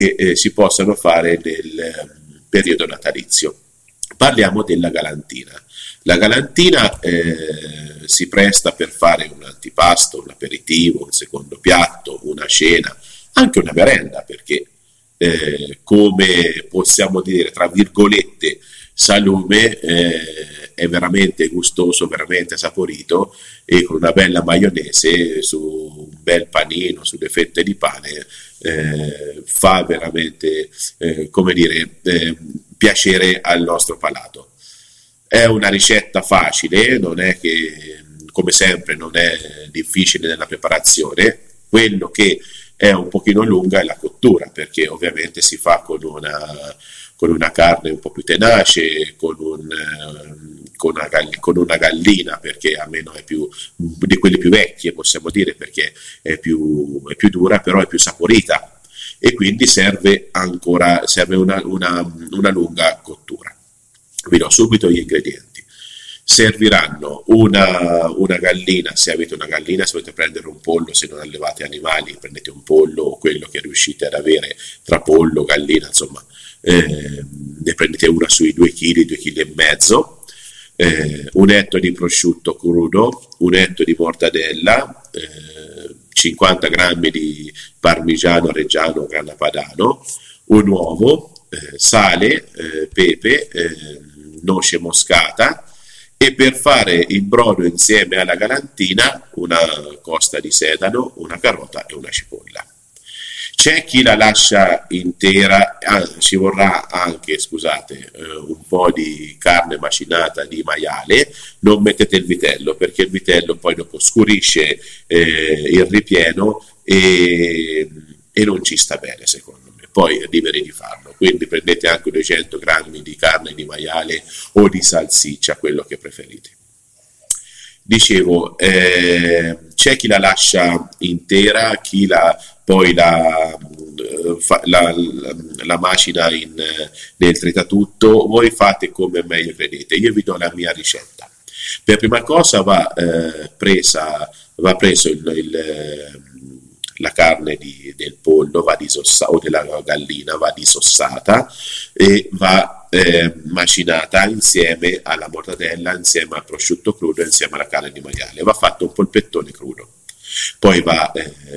che si possano fare nel periodo natalizio. Parliamo della galantina. La galantina si presta per fare un antipasto, un aperitivo, un secondo piatto, una cena, anche una merenda, perché come possiamo dire, tra virgolette, salume è veramente gustoso, veramente saporito, e con una bella maionese su un bel panino, sulle fette di pane, fa veramente come dire, piacere al nostro palato. È una ricetta facile, non è che, come sempre, non è difficile nella preparazione. Quello che è un pochino lunga è la cottura, perché ovviamente si fa con una carne un po' più tenace, con una gallina, perché almeno è più di quelle più vecchie, possiamo dire, perché è più dura, però è più saporita, e quindi serve una lunga cottura. Vi do subito gli ingredienti. Serviranno una gallina, se avete una gallina, se volete prendere un pollo, se non allevate animali prendete un pollo o quello che riuscite ad avere tra pollo, gallina, insomma, ne prendete una sui 2 kg, 2 kg e mezzo, un etto di prosciutto crudo, un etto di mortadella, 50 grammi di parmigiano reggiano grana padano, un uovo, sale, pepe, noce moscata, e per fare il brodo insieme alla galantina una costa di sedano, una carota e una cipolla. C'è chi la lascia intera, ci vorrà anche, scusate, un po' di carne macinata di maiale. Non mettete il vitello, perché il vitello poi dopo scurisce il ripieno e non ci sta bene, secondo me. Poi liberi di farlo, quindi prendete anche 200 grammi di carne di maiale o di salsiccia, quello che preferite. Dicevo, c'è chi la lascia intera, chi poi la macina nel tritatutto. Voi fate come meglio credete. Io vi do la mia ricetta. Per prima cosa va preso la carne del pollo, o della gallina, va disossata e va macinata insieme alla mortadella, insieme al prosciutto crudo, insieme alla carne di maiale. Va fatto un polpettone crudo. Poi va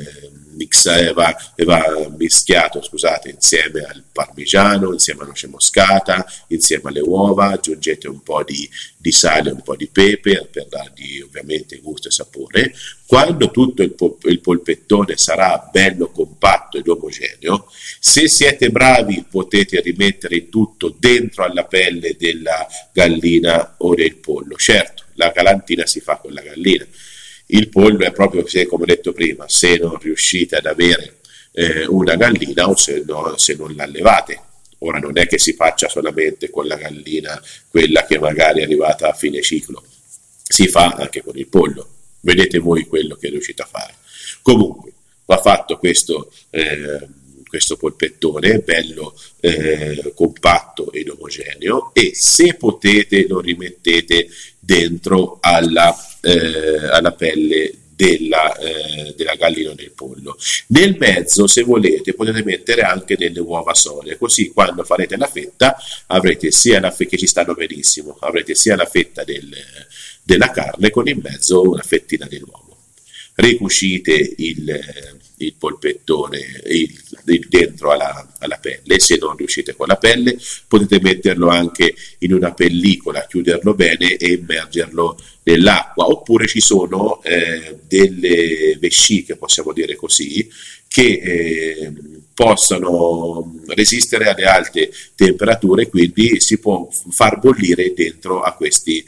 mischiato, scusate, insieme al parmigiano, insieme alla noce moscata, insieme alle uova. Aggiungete un po' di sale, un po' di pepe per dargli ovviamente gusto e sapore. Quando tutto il polpettone sarà bello compatto ed omogeneo, se siete bravi potete rimettere il tutto dentro alla pelle della gallina o del pollo. Certo, la galantina si fa con la gallina. Il pollo è proprio, come ho detto prima, se non riuscite ad avere una gallina o se non l'allevate. Ora non è che si faccia solamente con la gallina, quella che magari è arrivata a fine ciclo, si fa anche con il pollo. Vedete voi quello che riuscite a fare. Comunque va fatto questo polpettone bello compatto ed omogeneo, e se potete lo rimettete dentro alla pelle della gallina o del pollo. Nel mezzo, se volete, potete mettere anche delle uova sode, così quando farete la fetta avrete sia che ci stanno benissimo, avrete sia la fetta della carne con in mezzo una fettina dell'uovo. Ricucite il polpettone dentro alla pelle. Se non riuscite con la pelle, potete metterlo anche in una pellicola, chiuderlo bene e immergerlo nell'acqua, oppure ci sono delle vesciche, possiamo dire così, che possono resistere alle alte temperature, quindi si può far bollire dentro a questi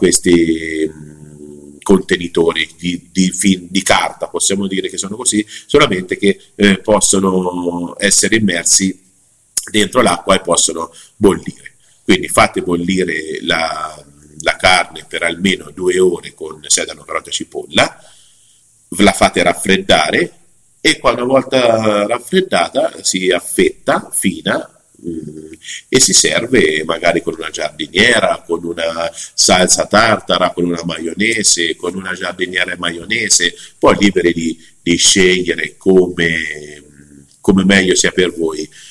contenitori di carta, possiamo dire che sono così, solamente che possono essere immersi dentro l'acqua e possono bollire. Quindi fate bollire la carne per almeno 2 ore con sedano, carota e cipolla, la fate raffreddare, e una volta raffreddata si affetta fina e si serve magari con una giardiniera, con una salsa tartara, con una maionese, con una giardiniera e maionese. Poi liberi di scegliere come come meglio sia per voi.